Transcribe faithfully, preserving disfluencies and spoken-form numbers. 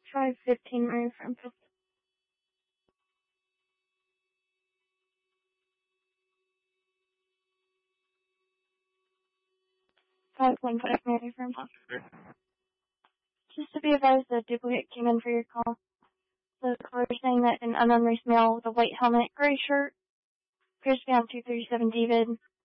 five fifteen Mary Frampton. five one five Mary Frampton. Just to be advised, the duplicate came in for your call. The caller is saying that an unknown race male with a white helmet, gray shirt, appears to be on two thirty-seven David.